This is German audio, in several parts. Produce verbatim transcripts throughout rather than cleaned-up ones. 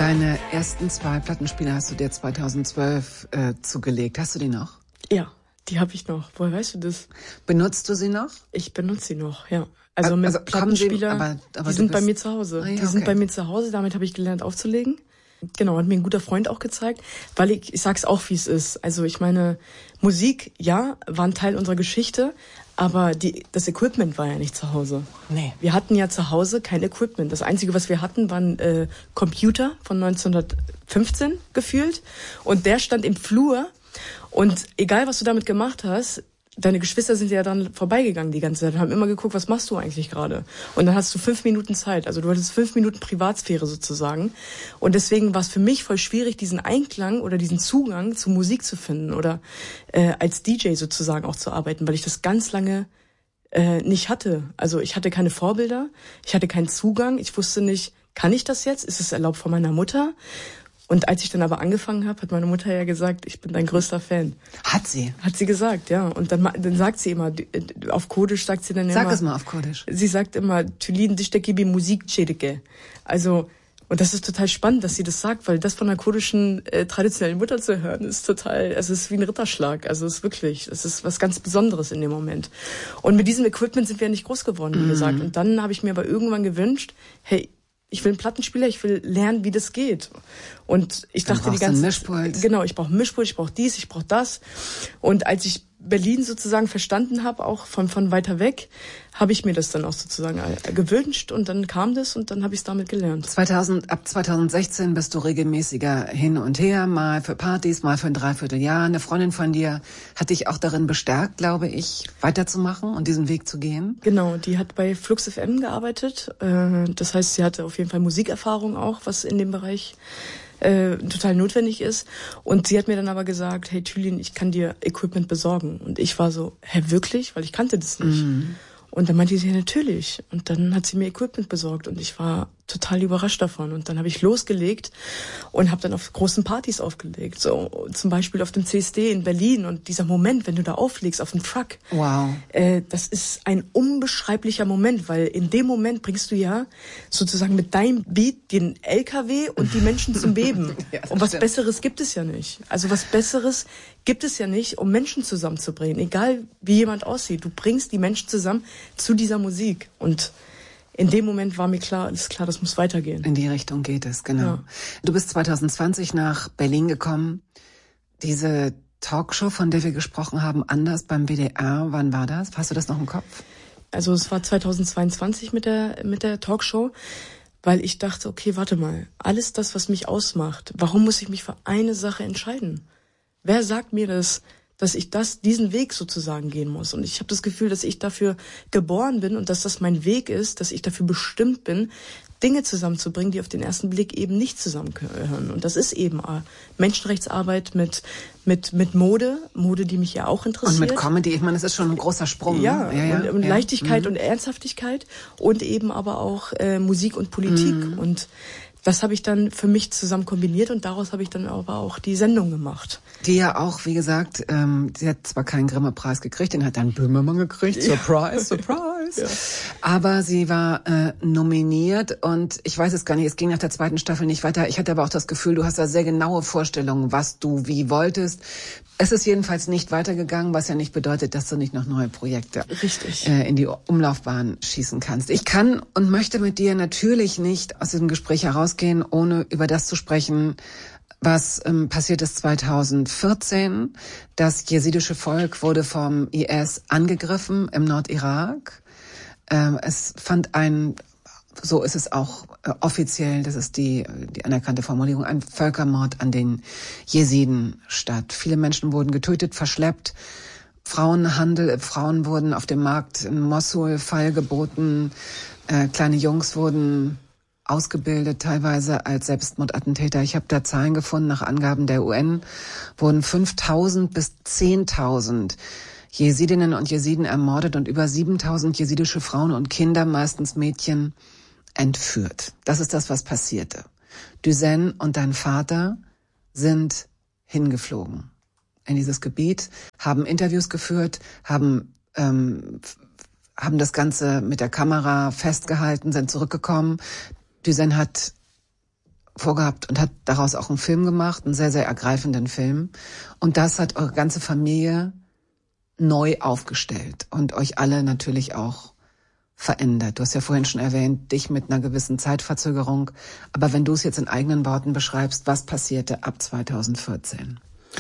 Deine ersten zwei Plattenspieler hast du dir zweitausendzwölf äh, zugelegt. Hast du die noch? Ja, die habe ich noch. Woher weißt du das? Benutzt du sie noch? Ich benutze sie noch, ja. Also mit also Plattenspieler, sie, aber, aber die sind bist... bei mir zu Hause. Ah, ja, die okay. sind bei mir zu Hause, damit habe ich gelernt aufzulegen. Genau, hat mir ein guter Freund auch gezeigt, weil ich, ich sag's auch, wie es ist. Also ich meine, Musik, ja, war ein Teil unserer Geschichte, aber die, das Equipment war ja nicht zu Hause. Nee. Wir hatten ja zu Hause kein Equipment. Das Einzige, was wir hatten, waren äh, Computer von neunzehnhundertfünfzehn gefühlt. Und der stand im Flur. Und egal, was du damit gemacht hast, deine Geschwister sind ja dann vorbeigegangen die ganze Zeit und haben immer geguckt, was machst du eigentlich gerade? Und dann hast du fünf Minuten Zeit. Also du hattest fünf Minuten Privatsphäre sozusagen. Und deswegen war es für mich voll schwierig, diesen Einklang oder diesen Zugang zu Musik zu finden oder äh, als D J sozusagen auch zu arbeiten, weil ich das ganz lange äh, nicht hatte. Also ich hatte keine Vorbilder, ich hatte keinen Zugang. Ich wusste nicht, kann ich das jetzt? Ist es erlaubt von meiner Mutter? Und als ich dann aber angefangen habe, hat meine Mutter ja gesagt, ich bin dein größter Fan. Hat sie? Hat sie gesagt, ja. Und dann, dann sagt sie immer, auf Kurdisch sagt sie dann immer... Sag es mal auf Kurdisch. Sie sagt immer, Tülin dişteki bir Musik çedike. Also, und das ist total spannend, dass sie das sagt, weil das von einer kurdischen äh, traditionellen Mutter zu hören, ist total, also es ist wie ein Ritterschlag. Also es ist wirklich, es ist was ganz Besonderes in dem Moment. Und mit diesem Equipment sind wir ja nicht groß geworden, wie mm. gesagt. Und dann habe ich mir aber irgendwann gewünscht, hey, ich will einen Plattenspieler, ich will lernen, wie das geht. Und ich Dann dachte die ganze Mischpult. Genau, ich brauche Mischpult, ich brauche dies, ich brauche das. Und als ich Berlin sozusagen verstanden habe, auch von von weiter weg, habe ich mir das dann auch sozusagen gewünscht und dann kam das und dann habe ich es damit gelernt. zweitausend, ab zweitausendsechzehn bist du regelmäßiger hin und her, mal für Partys, mal für ein Dreivierteljahr. Eine Freundin von dir hat dich auch darin bestärkt, glaube ich, weiterzumachen und diesen Weg zu gehen. Genau, die hat bei Flux F M gearbeitet. Das heißt, sie hatte auf jeden Fall Musikerfahrung auch, was in dem Bereich Äh, total notwendig ist. Und sie hat mir dann aber gesagt, hey Tülin, ich kann dir Equipment besorgen. Und ich war so, hä, wirklich? Weil ich kannte das nicht. Mm. Und dann meinte sie, ja, natürlich. Und dann hat sie mir Equipment besorgt und ich war total überrascht davon. Und dann habe ich losgelegt und habe dann auf großen Partys aufgelegt. So zum Beispiel auf dem C S D in Berlin. Und dieser Moment, wenn du da auflegst auf dem Truck, wow, äh, das ist ein unbeschreiblicher Moment, weil in dem Moment bringst du ja sozusagen mit deinem Beat den L K W und die Menschen zum Beben. Ja, und was stimmt. Besseres gibt es ja nicht. Also was Besseres gibt es ja nicht, um Menschen zusammenzubringen. Egal wie jemand aussieht, du bringst die Menschen zusammen zu dieser Musik. Und in dem Moment war mir klar, ist klar, das muss weitergehen. In die Richtung geht es, genau. Ja. Du bist zweitausendzwanzig nach Berlin gekommen. Diese Talkshow, von der wir gesprochen haben, Anders beim W D R, wann war das? Hast du das noch im Kopf? Also es war zweitausendzweiundzwanzig mit der mit der Talkshow, weil ich dachte, okay, warte mal, alles das, was mich ausmacht, warum muss ich mich für eine Sache entscheiden? Wer sagt mir das, dass ich das diesen Weg sozusagen gehen muss? Und ich habe das Gefühl, dass ich dafür geboren bin und dass das mein Weg ist, dass ich dafür bestimmt bin, Dinge zusammenzubringen, die auf den ersten Blick eben nicht zusammengehören. Und das ist eben Menschenrechtsarbeit mit mit mit Mode, Mode, die mich ja auch interessiert. Und mit Comedy, ich meine, das ist schon ein großer Sprung. Ja, ja, ja und, und ja. Leichtigkeit mhm. und Ernsthaftigkeit und eben aber auch äh, Musik und Politik. Mhm. Und das habe ich dann für mich zusammen kombiniert und daraus habe ich dann aber auch die Sendung gemacht. Die ja auch, wie gesagt, ähm, sie hat zwar keinen Grimme-Preis gekriegt, den hat dann Böhmermann gekriegt. Ja. Surprise, surprise. Ja. Aber sie war äh, nominiert und ich weiß es gar nicht, es ging nach der zweiten Staffel nicht weiter. Ich hatte aber auch das Gefühl, du hast da sehr genaue Vorstellungen, was du wie wolltest. Es ist jedenfalls nicht weitergegangen, was ja nicht bedeutet, dass du nicht noch neue Projekte Richtig. Äh, in die Umlaufbahn schießen kannst. Ich kann und möchte mit dir natürlich nicht aus diesem Gespräch herausgehen, ohne über das zu sprechen, was ähm, passiert ist zweitausendvierzehn. Das jesidische Volk wurde vom I S angegriffen im Nordirak. Ähm, es fand ein, so ist es auch äh, offiziell, das ist die, die anerkannte Formulierung, ein Völkermord an den Jesiden statt. Viele Menschen wurden getötet, verschleppt. Frauenhandel, Frauen wurden auf dem Markt in Mosul feilgeboten. Äh, kleine Jungs wurden ausgebildet, teilweise als Selbstmordattentäter. Ich habe da Zahlen gefunden, nach Angaben der U N wurden fünftausend bis zehntausend Jesidinnen und Jesiden ermordet und über siebentausend jesidische Frauen und Kinder, meistens Mädchen, entführt. Das ist das, was passierte. Düsen und dein Vater sind hingeflogen in dieses Gebiet, haben Interviews geführt, haben ähm, haben das Ganze mit der Kamera festgehalten, sind zurückgekommen. Düsen hat vorgehabt und hat daraus auch einen Film gemacht, einen sehr, sehr ergreifenden Film. Und das hat eure ganze Familie neu aufgestellt und euch alle natürlich auch verändert. Du hast ja vorhin schon erwähnt, dich mit einer gewissen Zeitverzögerung. Aber wenn du es jetzt in eigenen Worten beschreibst, was passierte ab zweitausendvierzehn?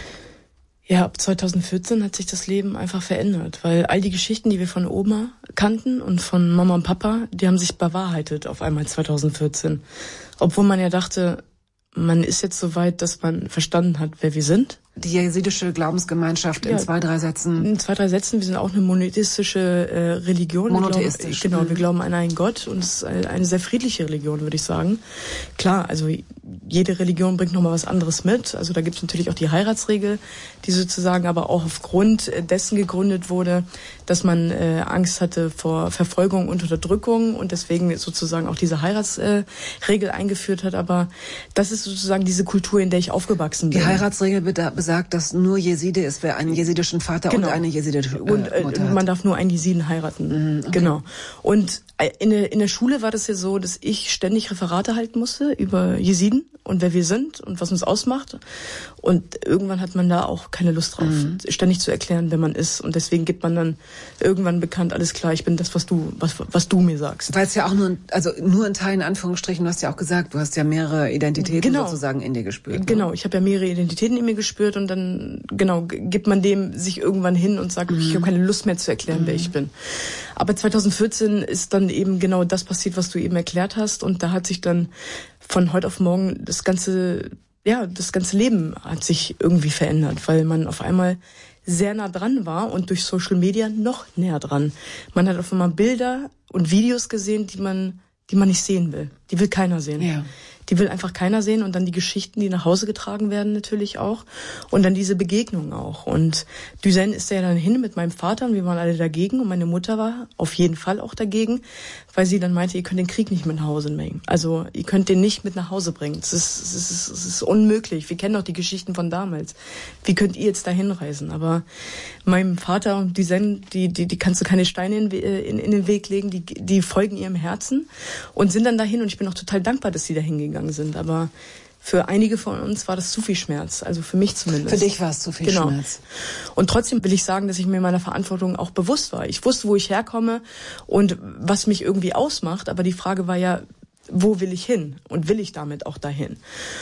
Ja, ab zweitausendvierzehn hat sich das Leben einfach verändert, weil all die Geschichten, die wir von Oma kannten und von Mama und Papa, die haben sich bewahrheitet auf einmal zweitausendvierzehn. Obwohl man ja dachte, man ist jetzt so weit, dass man verstanden hat, wer wir sind. Die jesidische Glaubensgemeinschaft in ja, zwei, drei Sätzen. In zwei, drei Sätzen. Wir sind auch eine monotheistische äh, Religion. Monotheistisch. Wir glauben, genau, wir glauben an einen Gott und es ist eine, eine sehr friedliche Religion, würde ich sagen. Klar, also jede Religion bringt nochmal was anderes mit. Also da gibt es natürlich auch die Heiratsregel, die sozusagen aber auch aufgrund dessen gegründet wurde, dass man äh, Angst hatte vor Verfolgung und Unterdrückung und deswegen sozusagen auch diese Heiratsregel äh, eingeführt hat. Aber das ist sozusagen diese Kultur, in der ich aufgewachsen bin. Die Heiratsregel besagt, dass nur Jeside ist, wer einen jesidischen Vater genau. und eine jesidische äh, und, äh, Mutter hat. Man darf nur einen Jesiden heiraten. Mhm, okay. Genau. Und in der, in der Schule war das ja so, dass ich ständig Referate halten musste über Jesiden und wer wir sind und was uns ausmacht. Und irgendwann hat man da auch keine Lust drauf, mhm. ständig zu erklären, wer man ist. Und deswegen gibt man dann irgendwann bekannt, alles klar, ich bin das, was du, was, was du mir sagst. Weil es ja auch nur, also nur in Teilen, in Anführungsstrichen, du hast ja auch gesagt, du hast ja mehrere Identitäten genau. sozusagen in dir gespürt. Ne? Genau, ich habe ja mehrere Identitäten in mir gespürt und dann, genau, gibt man dem sich irgendwann hin und sagt, mhm. ich habe keine Lust mehr zu erklären, mhm. wer ich bin. Aber zweitausendvierzehn ist dann eben genau das passiert, was du eben erklärt hast. Und da hat sich dann von heute auf morgen das ganze, ja, das ganze Leben hat sich irgendwie verändert, weil man auf einmal sehr nah dran war und durch Social Media noch näher dran. Man hat auf einmal Bilder und Videos gesehen, die man, die man nicht sehen will. Die will keiner sehen. Ja. Die will einfach keiner sehen und dann die Geschichten, die nach Hause getragen werden natürlich auch und dann diese Begegnung auch. Und Düsen ist ja dann hin mit meinem Vater und wir waren alle dagegen und meine Mutter war auf jeden Fall auch dagegen, weil sie dann meinte, ihr könnt den Krieg nicht mit nach Hause bringen. Also ihr könnt den nicht mit nach Hause bringen. Es ist, es ist, es ist unmöglich. Wir kennen doch die Geschichten von damals. Wie könnt ihr jetzt da hinreisen? Aber meinem Vater und Düsen, die, die, die kannst du keine Steine in, in, in den Weg legen, die, die folgen ihrem Herzen und sind dann dahin und ich bin auch total dankbar, dass sie da hingegangen sind, aber für einige von uns war das zu viel Schmerz, also für mich zumindest. Für dich war es zu viel genau. Schmerz. Und trotzdem will ich sagen, dass ich mir meiner Verantwortung auch bewusst war. Ich wusste, wo ich herkomme und was mich irgendwie ausmacht, aber die Frage war ja, wo will ich hin und will ich damit auch dahin?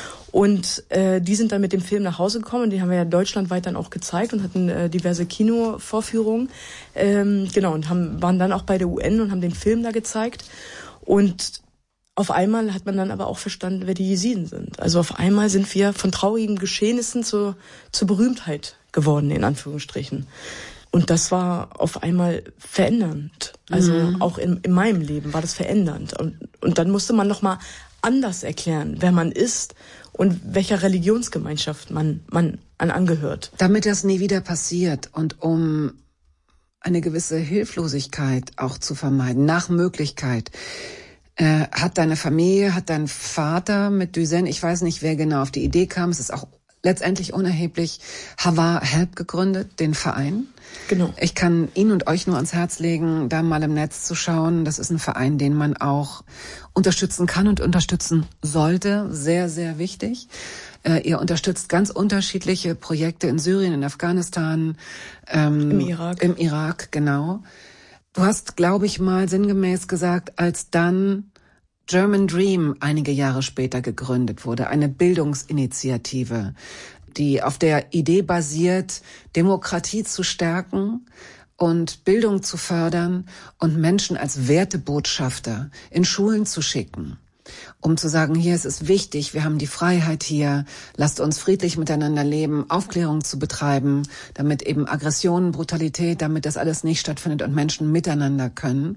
Und äh, die sind dann mit dem Film nach Hause gekommen und den haben wir ja deutschlandweit dann auch gezeigt und hatten äh, diverse Kinovorführungen, ähm, genau, und haben, waren dann auch bei der U N und haben den Film da gezeigt und auf einmal hat man dann aber auch verstanden, wer die Jesiden sind. Also auf einmal sind wir von traurigen Geschehnissen zur, zur Berühmtheit geworden, in Anführungsstrichen. Und das war auf einmal verändernd. Also mhm. auch in, in meinem Leben war das verändernd. Und, und dann musste man nochmal anders erklären, wer man ist und welcher Religionsgemeinschaft man, man an angehört. Damit das nie wieder passiert und um eine gewisse Hilflosigkeit auch zu vermeiden, nach Möglichkeit, Äh, hat deine Familie, hat dein Vater mit Düsen, ich weiß nicht, wer genau auf die Idee kam, es ist auch letztendlich unerheblich, Havar Help gegründet, den Verein. Genau. Ich kann Ihnen und euch nur ans Herz legen, da mal im Netz zu schauen. Das ist ein Verein, den man auch unterstützen kann und unterstützen sollte. Sehr, sehr wichtig. Äh, ihr unterstützt ganz unterschiedliche Projekte in Syrien, in Afghanistan. Ähm, Im Irak. Im Irak, genau. Du hast, glaube ich, mal sinngemäß gesagt, als dann German Dream einige Jahre später gegründet wurde, eine Bildungsinitiative, die auf der Idee basiert, Demokratie zu stärken und Bildung zu fördern und Menschen als Wertebotschafter in Schulen zu schicken, um zu sagen, hier, es ist wichtig, wir haben die Freiheit hier, lasst uns friedlich miteinander leben, Aufklärung zu betreiben, damit eben Aggressionen, Brutalität, damit das alles nicht stattfindet und Menschen miteinander können.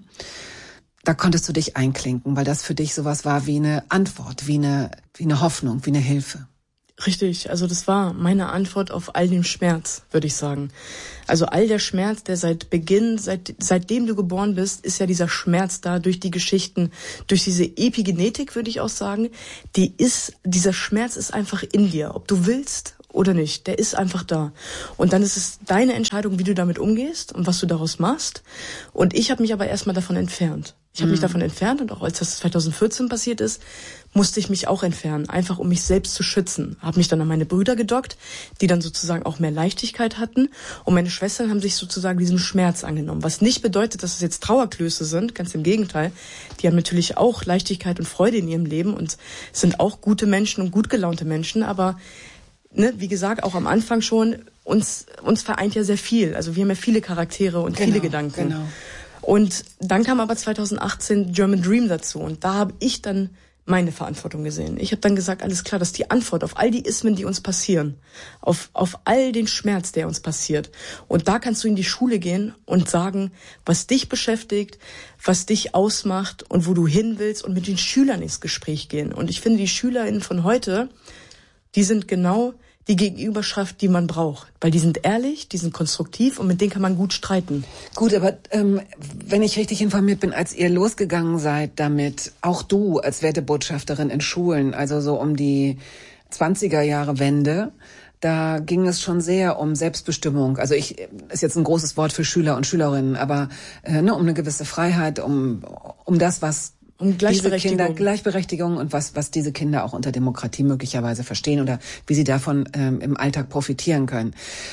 Da konntest du dich einklinken, weil das für dich sowas war wie eine Antwort, wie eine, wie eine Hoffnung, wie eine Hilfe. Richtig, also das war meine Antwort auf all den Schmerz, würde ich sagen. Also all der Schmerz, der seit Beginn, seit seitdem du geboren bist, ist ja dieser Schmerz da durch die Geschichten, durch diese Epigenetik, würde ich auch sagen. Die ist, dieser Schmerz ist einfach in dir, ob du willst oder nicht. Der ist einfach da. Und dann ist es deine Entscheidung, wie du damit umgehst und was du daraus machst. Und ich habe mich aber erstmal davon entfernt. Ich habe mhm. mich davon entfernt und auch als das zwanzig vierzehn passiert ist, musste ich mich auch entfernen, einfach um mich selbst zu schützen. Habe mich dann an meine Brüder gedockt, die dann sozusagen auch mehr Leichtigkeit hatten. Und meine Schwestern haben sich sozusagen diesem Schmerz angenommen. Was nicht bedeutet, dass es jetzt Trauerklöße sind, ganz im Gegenteil. Die haben natürlich auch Leichtigkeit und Freude in ihrem Leben und sind auch gute Menschen und gut gelaunte Menschen. Aber ne, wie gesagt, auch am Anfang schon, uns, uns vereint ja sehr viel. Also wir haben ja viele Charaktere und genau, viele Gedanken. Genau. Und dann kam aber zwanzig achtzehn German Dream dazu. Und da habe ich dann meine Verantwortung gesehen. Ich habe dann gesagt, alles klar, das ist die Antwort auf all die Ismen, die uns passieren. Auf, auf all den Schmerz, der uns passiert. Und da kannst du in die Schule gehen und sagen, was dich beschäftigt, was dich ausmacht und wo du hin willst und mit den Schülern ins Gespräch gehen. Und ich finde, die SchülerInnen von heute, die sind genau die Gegenüberschaft, die man braucht. Weil die sind ehrlich, die sind konstruktiv und mit denen kann man gut streiten. Gut, aber ähm, wenn ich richtig informiert bin, als ihr losgegangen seid damit, auch du als Wertebotschafterin in Schulen, also so um die zwanziger Jahre Wende, da ging es schon sehr um Selbstbestimmung. Also ich ist jetzt ein großes Wort für Schüler und Schülerinnen, aber äh, ne, um eine gewisse Freiheit, um um das, was Um Gleichberechtigung. Diese Kinder, Gleichberechtigung und was, was diese Kinder auch unter Demokratie möglicherweise verstehen oder wie sie davon ähm, im Alltag profitieren können.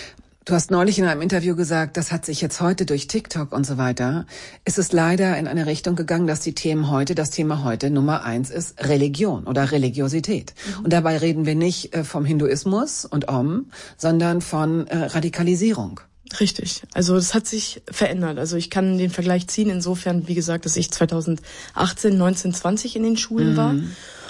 Du hast neulich in einem Interview gesagt, das hat sich jetzt heute durch TikTok und so weiter, ist es leider in eine Richtung gegangen, dass die Themen heute, das Thema heute Nummer eins ist Religion oder Religiosität. Mhm. Und dabei reden wir nicht äh, vom Hinduismus und Om, sondern von äh, Radikalisierung. Richtig. Also das hat sich verändert. Also ich kann den Vergleich ziehen insofern, wie gesagt, dass ich zwanzig achtzehn, neunzehn, zwanzig in den Schulen mhm. war.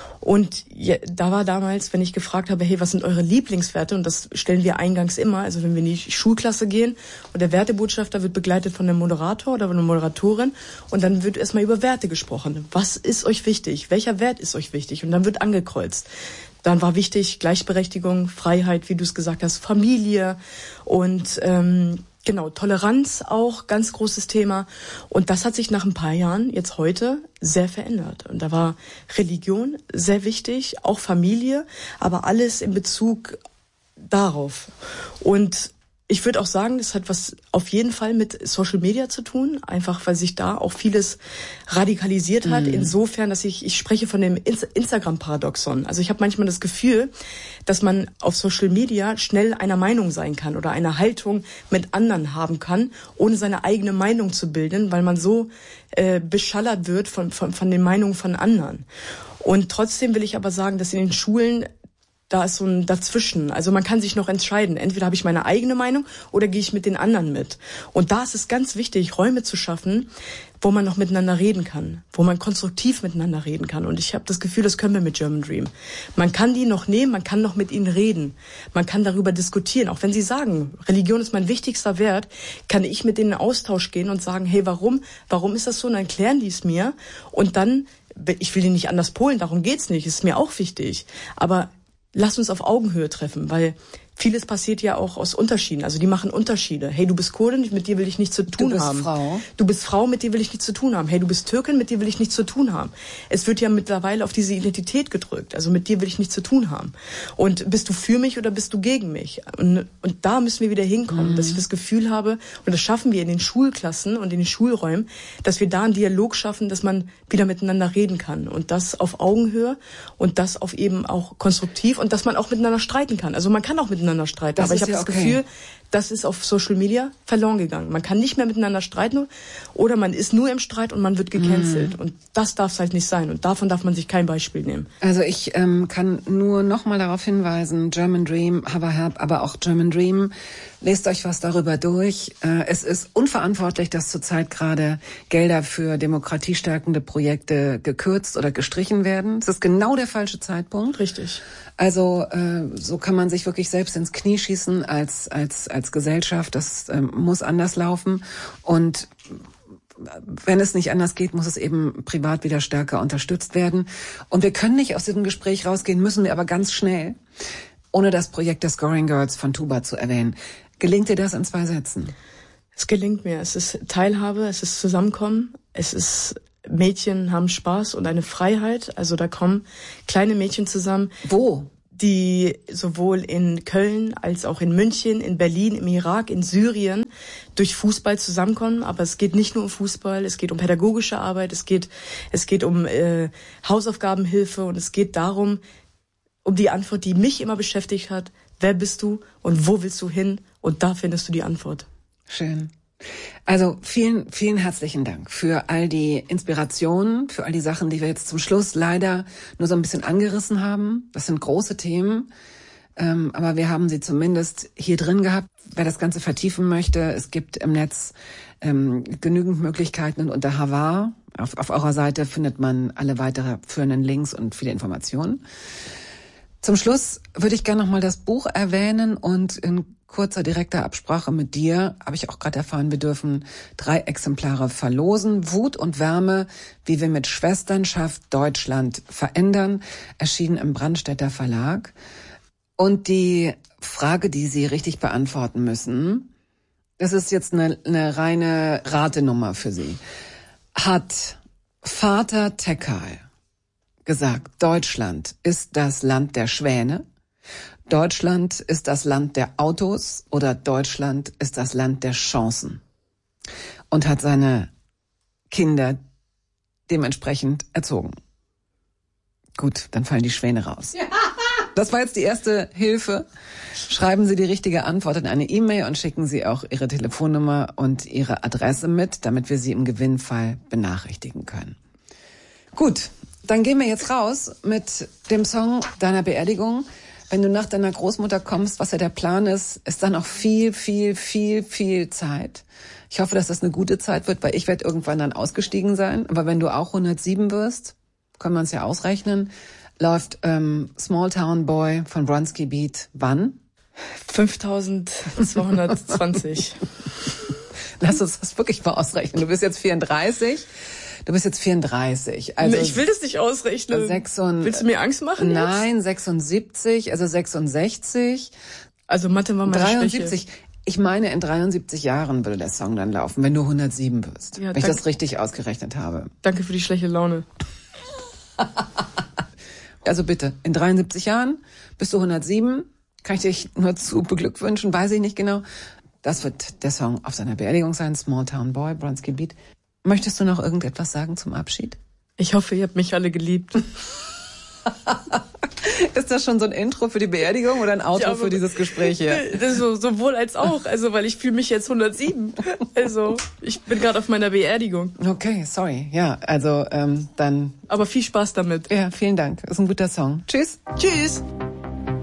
Und ja, da war damals, wenn ich gefragt habe, hey, was sind eure Lieblingswerte? Und das stellen wir eingangs immer. Also wenn wir in die Schulklasse gehen und der Wertebotschafter wird begleitet von einem Moderator oder von einer Moderatorin und dann wird erstmal über Werte gesprochen. Was ist euch wichtig? Welcher Wert ist euch wichtig? Und dann wird angekreuzt. Dann war wichtig Gleichberechtigung, Freiheit, wie du es gesagt hast, Familie und ähm, genau Toleranz auch, ganz großes Thema. Und das hat sich nach ein paar Jahren, jetzt heute, sehr verändert. Und da war Religion sehr wichtig, auch Familie, aber alles in Bezug darauf. Und ich würde auch sagen, das hat was auf jeden Fall mit Social Media zu tun, einfach weil sich da auch vieles radikalisiert hat, mhm. insofern, dass ich, ich spreche von dem Instagram-Paradoxon. Also ich habe manchmal das Gefühl, dass man auf Social Media schnell einer Meinung sein kann oder eine Haltung mit anderen haben kann, ohne seine eigene Meinung zu bilden, weil man so äh, beschallert wird von, von, von den Meinungen von anderen. Und trotzdem will ich aber sagen, dass in den Schulen da ist so ein Dazwischen. Also man kann sich noch entscheiden. Entweder habe ich meine eigene Meinung oder gehe ich mit den anderen mit. Und da ist es ganz wichtig, Räume zu schaffen, wo man noch miteinander reden kann, wo man konstruktiv miteinander reden kann. Und ich habe das Gefühl, das können wir mit German Dream. Man kann die noch nehmen, man kann noch mit ihnen reden. Man kann darüber diskutieren. Auch wenn sie sagen, Religion ist mein wichtigster Wert, kann ich mit denen in Austausch gehen und sagen, hey, warum? Warum ist das so? Und dann klären die es mir. Und dann, ich will die nicht anders polen, darum geht's nicht. Ist mir auch wichtig. Aber lass uns auf Augenhöhe treffen, weil vieles passiert ja auch aus Unterschieden. Also die machen Unterschiede. Hey, du bist Kurdin, mit dir will ich nichts zu tun haben. Du bist haben. Frau. Du bist Frau, mit dir will ich nichts zu tun haben. Hey, du bist Türkin, mit dir will ich nichts zu tun haben. Es wird ja mittlerweile auf diese Identität gedrückt. Also mit dir will ich nichts zu tun haben. Und bist du für mich oder bist du gegen mich? Und, und da müssen wir wieder hinkommen, mhm. dass ich das Gefühl habe, und das schaffen wir in den Schulklassen und in den Schulräumen, dass wir da einen Dialog schaffen, dass man wieder miteinander reden kann. Und das auf Augenhöhe und das auf eben auch konstruktiv und dass man auch miteinander streiten kann. Also man kann auch miteinander streiten. Das aber ich habe ja das okay. Gefühl, das ist auf Social Media verloren gegangen. Man kann nicht mehr miteinander streiten oder man ist nur im Streit und man wird gecancelt. Mm. Und das darf es halt nicht sein. Und davon darf man sich kein Beispiel nehmen. Also ich ähm, kann nur noch mal darauf hinweisen, German Dream, Haverhelp, aber auch German Dream. Lest euch was darüber durch. Äh, es ist unverantwortlich, dass zurzeit gerade Gelder für demokratiestärkende Projekte gekürzt oder gestrichen werden. Es ist genau der falsche Zeitpunkt. Richtig. Also äh, so kann man sich wirklich selbst ins Knie schießen als als als Gesellschaft. Das äh, muss anders laufen. Und wenn es nicht anders geht, muss es eben privat wieder stärker unterstützt werden. Und wir können nicht aus diesem Gespräch rausgehen, müssen wir aber ganz schnell, ohne das Projekt der Scoring Girls von Tuba zu erwähnen. Gelingt dir das in zwei Sätzen? Es gelingt mir. Es ist Teilhabe, es ist Zusammenkommen, es ist Mädchen haben Spaß und eine Freiheit. Also da kommen kleine Mädchen zusammen. Wo? die sowohl in Köln als auch in München, in Berlin, im Irak, in Syrien durch Fußball zusammenkommen. Aber es geht nicht nur um Fußball, es geht um pädagogische Arbeit, es geht es geht um äh, Hausaufgabenhilfe und es geht darum, um die Antwort, die mich immer beschäftigt hat. Wer bist du und wo willst du hin? Und da findest du die Antwort. Schön. Also vielen, vielen herzlichen Dank für all die Inspirationen, für all die Sachen, die wir jetzt zum Schluss leider nur so ein bisschen angerissen haben. Das sind große Themen, ähm, aber wir haben sie zumindest hier drin gehabt. Wer das Ganze vertiefen möchte, es gibt im Netz ähm, genügend Möglichkeiten und unter Havar auf, auf eurer Seite findet man alle weitere führenden Links und viele Informationen. Zum Schluss würde ich gerne nochmal das Buch erwähnen und in kurzer, direkter Absprache mit dir habe ich auch gerade erfahren, wir dürfen drei Exemplare verlosen. Wut und Wärme, wie wir mit Schwesternschaft Deutschland verändern, erschienen im Brandstätter Verlag. Und die Frage, die Sie richtig beantworten müssen, das ist jetzt eine, eine reine Ratenummer für Sie. Hat Vater Tekal gesagt, Deutschland ist das Land der Schwäne? Deutschland ist das Land der Autos oder Deutschland ist das Land der Chancen? Und hat seine Kinder dementsprechend erzogen. Gut, dann fallen die Schwäne raus. Das war jetzt die erste Hilfe. Schreiben Sie die richtige Antwort in eine E-Mail und schicken Sie auch Ihre Telefonnummer und Ihre Adresse mit, damit wir Sie im Gewinnfall benachrichtigen können. Gut, dann gehen wir jetzt raus mit dem Song deiner Beerdigung. Wenn du nach deiner Großmutter kommst, was ja der Plan ist, ist dann auch viel, viel, viel, viel Zeit. Ich hoffe, dass das eine gute Zeit wird, weil ich werde irgendwann dann ausgestiegen sein. Aber wenn du auch hundertsieben wirst, können wir uns ja ausrechnen, läuft ähm, Small Town Boy von Bronski Beat wann? fünftausendzweihundertzwanzig. Lass uns das wirklich mal ausrechnen. Du bist jetzt vierunddreißig. Du bist jetzt vierunddreißig. Also nee, ich will das nicht ausrechnen. sechsund Willst du mir Angst machen jetzt? Nein, sechsundsiebzig, also sechsundsechzig. Also Mathe war meine dreiundsiebzig. Schwäche. Ich meine, in dreiundsiebzig Jahren würde der Song dann laufen, wenn du hundertsieben wirst. Ja, wenn ich das richtig ausgerechnet habe. Danke für die schlechte Laune. Also bitte, in dreiundsiebzig Jahren bist du hundertsieben. Kann ich dich nur zu beglückwünschen, weiß ich nicht genau. Das wird der Song auf seiner Beerdigung sein, Small Town Boy, Bronski Beat. Möchtest du noch irgendetwas sagen zum Abschied? Ich hoffe, ihr habt mich alle geliebt. Ist das schon so ein Intro für die Beerdigung oder ein Outro ja, für dieses Gespräch hier? So, sowohl als auch, also weil ich fühle mich jetzt hundertsieben. Also ich bin gerade auf meiner Beerdigung. Okay, sorry. Ja, also ähm, dann... Aber viel Spaß damit. Ja, vielen Dank. Ist ein guter Song. Tschüss. Tschüss.